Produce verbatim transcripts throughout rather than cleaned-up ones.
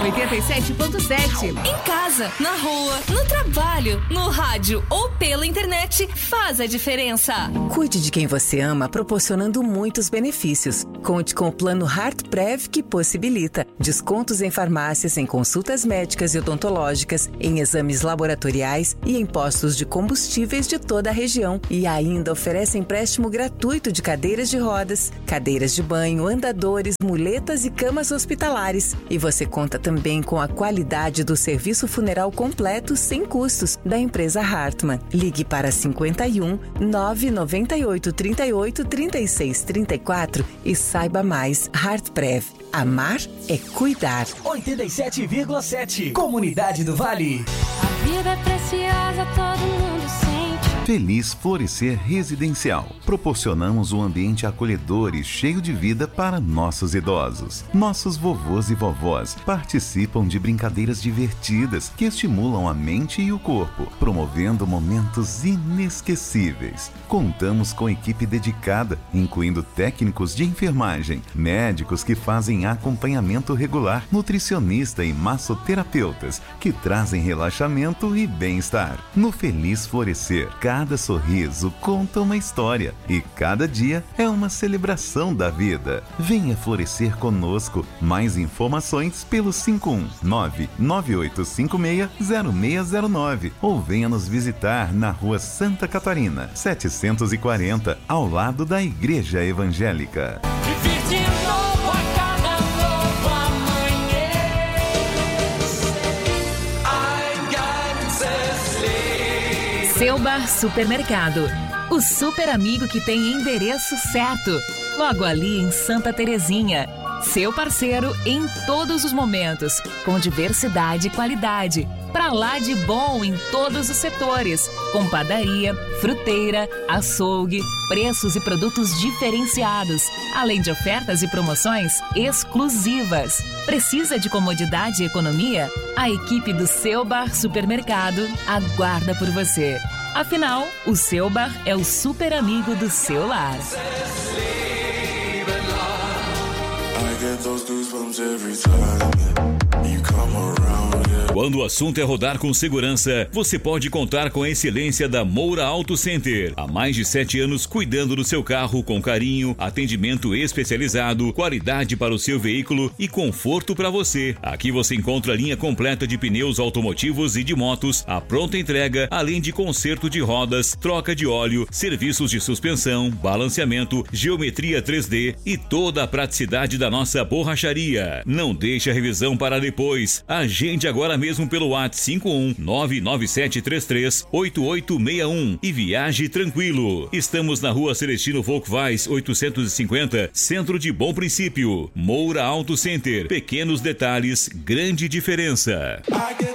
oitenta e sete ponto sete. Em casa, na rua, no trabalho, no rádio ou pela internet, faz a diferença. Cuide de quem você ama, proporcionando muitos benefícios. Conte com o plano HeartPrev, que possibilita descontos em farmácias, em consultas médicas e odontológicas, em exames laboratoriais e em postos de combustíveis de toda a região. E ainda oferece empréstimo gratuito de cadeiras de rodas, cadeiras de banho, andadores, muletas e camas hospitalares. E você conta também com a qualidade do serviço funeral completo sem custos da empresa Hartmann. Ligue para cinquenta e um, nove noventa e oito, trinta e oito, trinta e seis, trinta e quatro e saiba mais. HeartPrev. Amar é cuidar. oitenta e sete vírgula sete. Comunidade do Vale. A vida é preciosa, todo mundo sente. Feliz Florescer Residencial. Proporcionamos um ambiente acolhedor e cheio de vida para nossos idosos. Nossos vovôs e vovós participam de brincadeiras divertidas que estimulam a mente e o corpo, promovendo momentos inesquecíveis. Contamos com equipe dedicada, incluindo técnicos de enfermagem, médicos que fazem acompanhamento regular, nutricionista e massoterapeutas que trazem relaxamento e bem-estar. No Feliz Florescer, cada sorriso conta uma história e cada dia é uma celebração da vida. Venha florescer conosco. Mais informações pelo cinco um nove, nove oito cinco seis, zero seis zero nove ou venha nos visitar na Rua Santa Catarina, setecentos e quarenta, ao lado da Igreja Evangélica. Viver de novo a cada novo amanhecer. Seu Bar Supermercado. O super amigo que tem endereço certo. Logo ali em Santa Terezinha. Seu parceiro em todos os momentos, com diversidade e qualidade. Pra lá de bom em todos os setores, com padaria, fruteira, açougue, preços e produtos diferenciados, além de ofertas e promoções exclusivas. Precisa de comodidade e economia? A equipe do Seu Bar Supermercado aguarda por você. Afinal, o Seu Bar é o super amigo do seu lar. Quando o assunto é rodar com segurança, você pode contar com a excelência da Moura Auto Center. Há mais de sete anos cuidando do seu carro com carinho, atendimento especializado, qualidade para o seu veículo e conforto para você. Aqui você encontra a linha completa de pneus automotivos e de motos, a pronta entrega, além de conserto de rodas, troca de óleo, serviços de suspensão, balanceamento, geometria três D e toda a praticidade da nossa borracharia. Não deixe a revisão para depois. Agende agora mesmo pelo WhatsApp cinco um nove nove sete três três oito oito seis um e viaje tranquilo. Estamos na Rua Celestino Volkvais oitocentos e cinquenta, Centro de Bom Princípio. Moura Auto Center. Pequenos detalhes, grande diferença.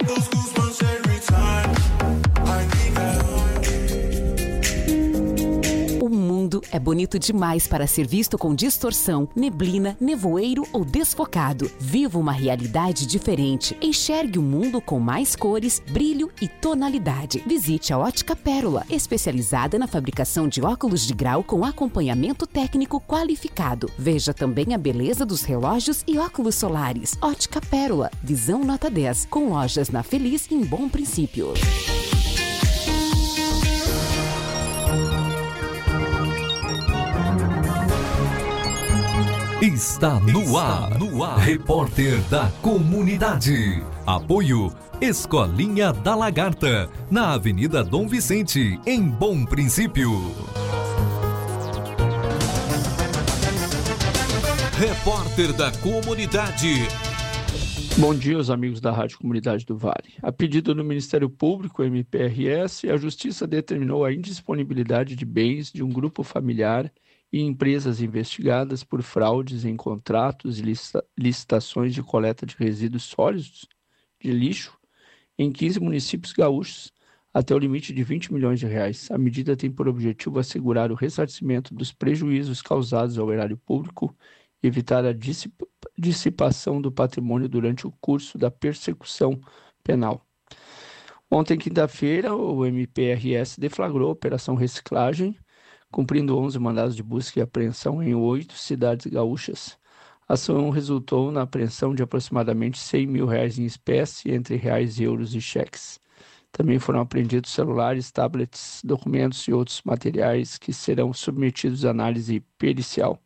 É bonito demais para ser visto com distorção, neblina, nevoeiro ou desfocado. Viva uma realidade diferente. Enxergue o mundo com mais cores, brilho e tonalidade. Visite a Ótica Pérola, especializada na fabricação de óculos de grau com acompanhamento técnico qualificado. Veja também a beleza dos relógios e óculos solares. Ótica Pérola, visão nota dez, com lojas na Feliz e em Bom Princípio. Está no ar, no ar, Repórter da Comunidade. Apoio Escolinha da Lagarta, na Avenida Dom Vicente, em Bom Princípio. Repórter da Comunidade. Bom dia aos amigos da Rádio Comunidade do Vale. A pedido do Ministério Público, M P R S, a Justiça determinou a indisponibilidade de bens de um grupo familiar e empresas investigadas por fraudes em contratos e licita- licitações de coleta de resíduos sólidos de lixo em quinze municípios gaúchos, até o limite de vinte milhões de reais. A medida tem por objetivo assegurar o ressarcimento dos prejuízos causados ao erário público e evitar a dissip- dissipação do patrimônio durante o curso da persecução penal. Ontem, quinta-feira, o M P R S deflagrou a Operação Reciclagem, cumprindo onze mandados de busca e apreensão em oito cidades gaúchas. A ação resultou na apreensão de aproximadamente cem mil reais em espécie, entre reais, euros e cheques. Também foram apreendidos celulares, tablets, documentos e outros materiais que serão submetidos à análise pericial.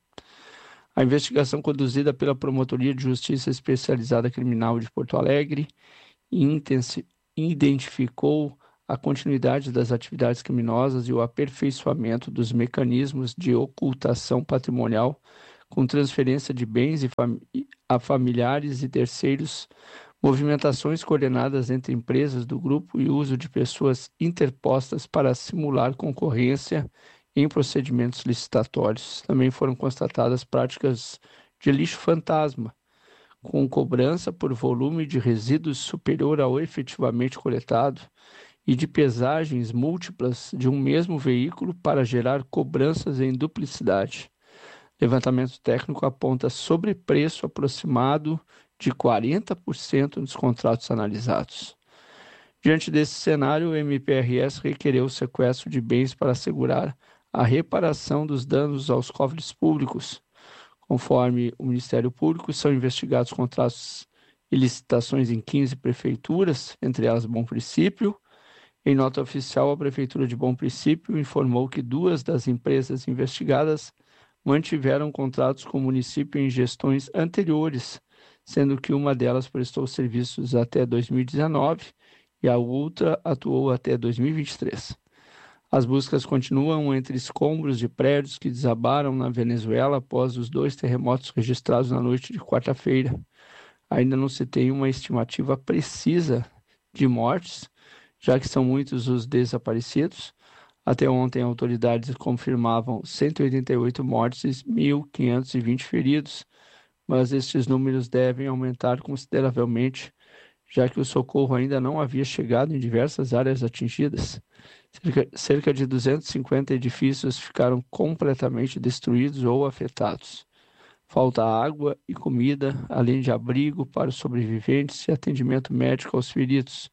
A investigação conduzida pela Promotoria de Justiça Especializada Criminal de Porto Alegre intensi- identificou a continuidade das atividades criminosas e o aperfeiçoamento dos mecanismos de ocultação patrimonial com transferência de bens e fam- a familiares e terceiros, movimentações coordenadas entre empresas do grupo e uso de pessoas interpostas para simular concorrência em procedimentos licitatórios. Também foram constatadas práticas de lixo fantasma, com cobrança por volume de resíduos superior ao efetivamente coletado e de pesagens múltiplas de um mesmo veículo para gerar cobranças em duplicidade. Levantamento técnico aponta sobrepreço aproximado de quarenta por cento nos contratos analisados. Diante desse cenário, o M P R S requereu o sequestro de bens para assegurar a reparação dos danos aos cofres públicos. Conforme o Ministério Público, são investigados contratos e licitações em quinze prefeituras, entre elas Bom Princípio. Em nota oficial, a Prefeitura de Bom Princípio informou que duas das empresas investigadas mantiveram contratos com o município em gestões anteriores, sendo que uma delas prestou serviços até dois mil e dezenove e a outra atuou até dois mil e vinte e três. As buscas continuam entre escombros de prédios que desabaram na Venezuela após os dois terremotos registrados na noite de quarta-feira. Ainda não se tem uma estimativa precisa de mortes, já que são muitos os desaparecidos. Até ontem, autoridades confirmavam cento e oitenta e oito mortes e mil quinhentos e vinte feridos, mas estes números devem aumentar consideravelmente, já que o socorro ainda não havia chegado em diversas áreas atingidas. Cerca, cerca de duzentos e cinquenta edifícios ficaram completamente destruídos ou afetados. Falta água e comida, além de abrigo para os sobreviventes e atendimento médico aos feridos.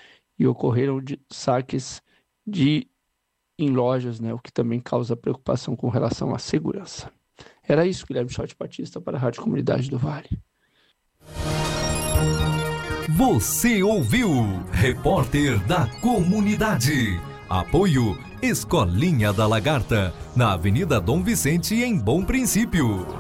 E ocorreram de, saques de em lojas, né, o que também causa preocupação com relação à segurança. Era isso, Guilherme Schott Batista, para a Rádio Comunidade do Vale. Você ouviu Repórter da Comunidade. Apoio Escolinha da Lagarta, na Avenida Dom Vicente, em Bom Princípio.